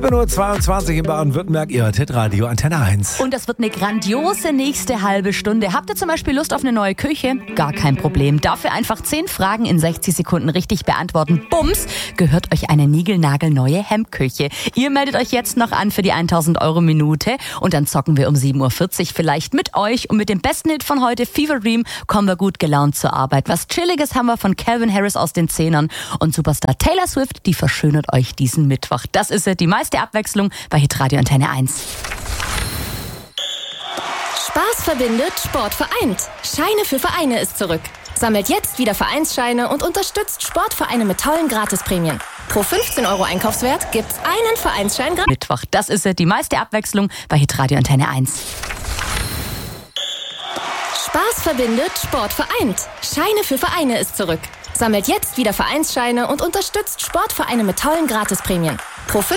7:22 Uhr in Baden-Württemberg, Ihr Hitradio Antenne 1. Und das wird eine grandiose nächste halbe Stunde. Habt ihr zum Beispiel Lust auf eine neue Küche? Gar kein Problem. Dafür einfach 10 Fragen in 60 Sekunden richtig beantworten. Bums, gehört euch eine niegelnagelneue Hemdküche. Ihr meldet euch jetzt noch an für die 1000 Euro Minute und dann zocken wir um 7:40 Uhr vielleicht mit euch. Und mit dem besten Hit von heute, Fever Dream, kommen wir gut gelaunt zur Arbeit. Was Chilliges haben wir von Calvin Harris aus den 10ern und Superstar Taylor Swift, die verschönert euch diesen Mittwoch. Das ist die meiste Abwechslung bei Hitradio Antenne 1. Spaß verbindet, Sport vereint. Scheine für Vereine ist zurück. Sammelt jetzt wieder Vereinsscheine und unterstützt Sportvereine mit tollen Gratisprämien. Pro 15 Euro Einkaufswert gibt's einen Vereinsschein gratis. Mittwoch, das ist die meiste Abwechslung bei Hitradio Antenne 1. Spaß verbindet, Sport vereint. Scheine für Vereine ist zurück. Sammelt jetzt wieder Vereinsscheine und unterstützt Sportvereine mit tollen Gratisprämien.